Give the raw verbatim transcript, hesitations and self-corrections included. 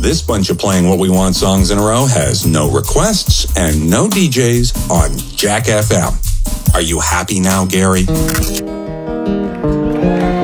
This bunch of playing what we want songs in a row has no requests and no D Js on Jack F M. Are you happy now, Gary?